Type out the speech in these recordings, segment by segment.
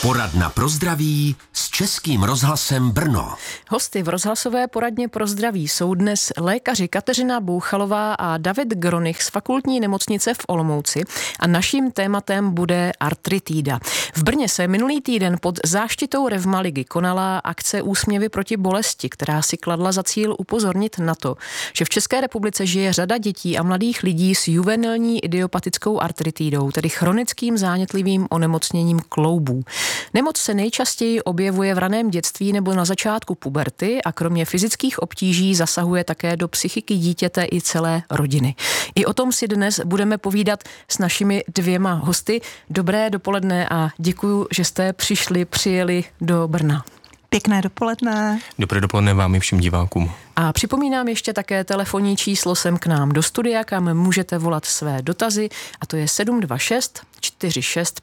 Poradna pro zdraví s Českým rozhlasem Brno. Hosty v rozhlasové poradně pro zdraví jsou dnes lékaři Kateřina Bouchalová a David Gronich z Fakultní nemocnice v Olomouci a naším tématem bude artritída. V Brně se minulý týden pod záštitou Revmaligy konala akce Úsměvy proti bolesti, která si kladla za cíl upozornit na to, že v České republice žije řada dětí a mladých lidí s juvenilní idiopatickou artritidou, tedy chronickým zánětlivým onemocněním kloubů. Nemoc se nejčastěji objevuje v raném dětství nebo na začátku puberty a kromě fyzických obtíží zasahuje také do psychiky dítěte i celé rodiny. I o tom si dnes budeme povídat s našimi dvěma hosty. Dobré dopoledne a děkuju, že jste přijeli do Brna. Pěkné dopoledne. Dobré dopoledne vám i všem divákům. A připomínám ještě také telefonní číslo sem k nám do studia, kam můžete volat své dotazy, a to je 726 46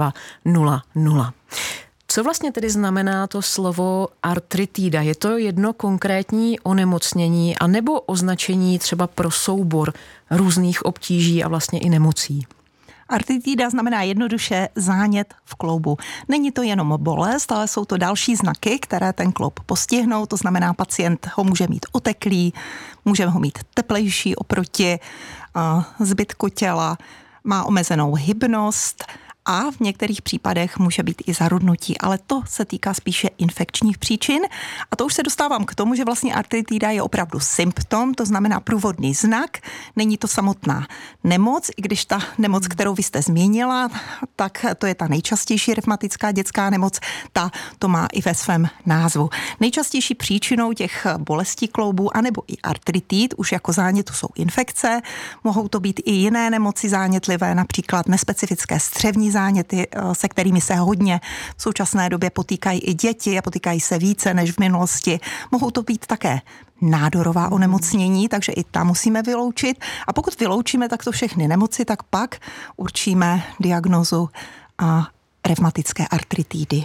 5200. Co vlastně tedy znamená to slovo artritída? Je to jedno konkrétní onemocnění anebo označení třeba pro soubor různých obtíží a vlastně i nemocí? Artritída znamená jednoduše zánět v kloubu. Není to jenom bolest, ale jsou to další znaky, které ten kloub postihnou. To znamená, pacient ho může mít oteklý, můžeme ho mít teplejší oproti zbytku těla, má omezenou hybnost a v některých případech může být i zarudnutí, ale to se týká spíše infekčních příčin. A to už se dostávám k tomu, že vlastně artritída je opravdu symptom, to znamená průvodný znak, není to samotná nemoc, i když ta nemoc, kterou vy jste zmínila, tak to je ta nejčastější revmatická dětská nemoc, ta to má i ve svém názvu. Nejčastější příčinou těch bolestí kloubů anebo i artritid, už jako zánětu jsou infekce, mohou to být i jiné nemoci zánětlivé, například nespecifické střevní záněty, se kterými se hodně v současné době potýkají i děti a potýkají se více než v minulosti. Mohou to být také nádorová onemocnění, takže i tam musíme vyloučit. A pokud vyloučíme takto všechny nemoci, tak pak určíme diagnózu a revmatické artritidy.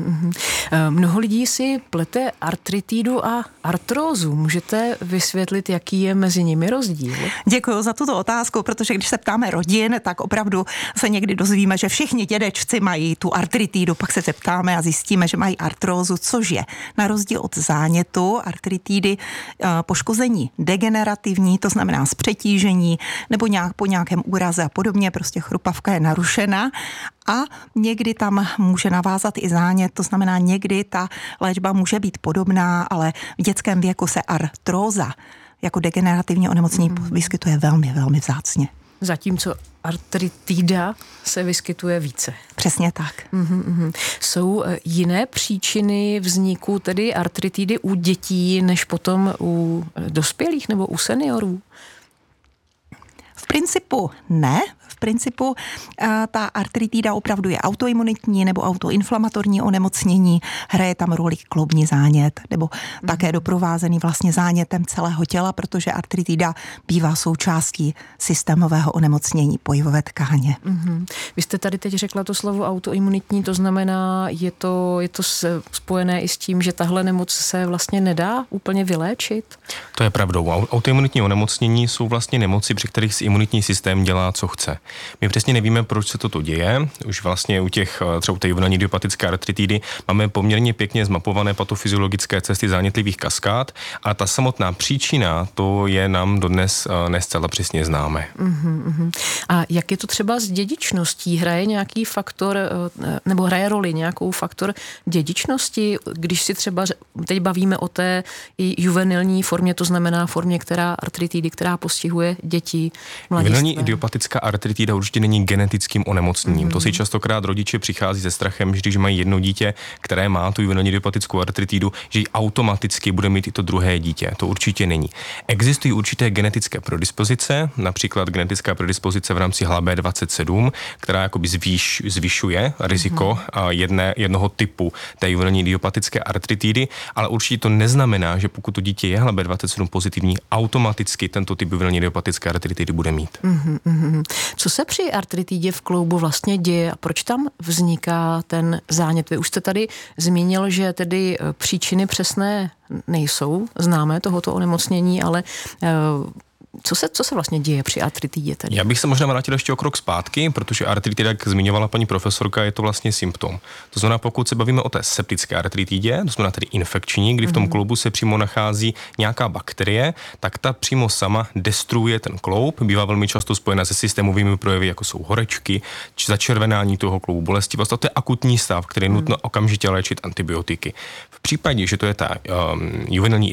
Mnoho lidí si plete artritidu a artrózu. Můžete vysvětlit, jaký je mezi nimi rozdíl? Děkuji za tuto otázku, protože když se ptáme rodin, tak opravdu se někdy dozvíme, že všichni dědečci mají tu artritidu, pak se zeptáme a zjistíme, že mají artrózu, což je na rozdíl od zánětu artritidy poškození degenerativní, to znamená z přetížení nebo po nějakém úraze a podobně, prostě chrupavka je narušena. A někdy tam může navázat i zánět, to znamená někdy ta léčba může být podobná, ale v dětském věku se artróza jako degenerativní onemocnění vyskytuje velmi, velmi vzácně. Zatímco artritida se vyskytuje více. Přesně tak. Jsou jiné příčiny vzniku tedy artritidy u dětí než potom u dospělých nebo u seniorů? V principu ne. V principu ta artritida opravdu je autoimunitní nebo autoinflamatorní onemocnění. Hraje tam roli kloubní zánět nebo také doprovázený vlastně zánětem celého těla, protože artritida bývá součástí systémového onemocnění pojivové tkáně. Vy jste tady teď řekla to slovo autoimunitní, to znamená, je to spojené i s tím, že tahle nemoc se vlastně nedá úplně vyléčit? To je pravdou. Autoimunitní onemocnění jsou vlastně nemoci, při kterých si imunitní systém dělá, co chce. My přesně nevíme, proč se toto děje. Už vlastně u těch třeba té juvenilní idiopatické artritidy máme poměrně pěkně zmapované patofyziologické cesty zánětlivých kaskád a ta samotná příčina, to je nám dodnes ne zcela přesně známe. A jak je to třeba s dědičností? Hraje nějaký faktor, nebo hraje roli nějakou faktor dědičnosti, když si třeba teď bavíme o té i juvenilní formě, to znamená formě, artritidy, která postihuje děti, mladistvé? Juvenilní idiopatická artritida určitě není genetickým onemocněním. To si častokrát rodiče přichází se strachem, že když mají jedno dítě, které má tu juvenilní idiopatickou artritidu, že ji automaticky bude mít i to druhé dítě. To určitě není. Existují určité genetické predispozice, například genetická predispozice v rámci HLB27, která jakoby zvyšuje riziko jednoho typu té juvenilní idiopatické artritidy, ale určitě to neznamená, že pokud to dítě je HLB27 pozitivní, automaticky tento typ juvenilní idiopatické artritidy bude mít. Co se při artritidě v kloubu vlastně děje a proč tam vzniká ten zánět? Vy už jste tady zmínil, že tedy příčiny přesné nejsou známé tohoto onemocnění, ale Co se vlastně děje při artritidě tedy? Já bych se možná vrátil ještě o krok zpátky, protože artritida, jak zmiňovala paní profesorka, je to vlastně symptom. To znamená, pokud se bavíme o té septické artritidě, to znamená tedy infekční, kdy v tom kloubu se přímo nachází nějaká bakterie, tak ta přímo sama destruuje ten kloub, bývá velmi často spojena se systémovými projevy, jako jsou horečky, začervenání toho kloubu, bolestivost. To je akutní stav, který je nutno okamžitě léčit antibiotiky. V případě, že to je ta juvenilní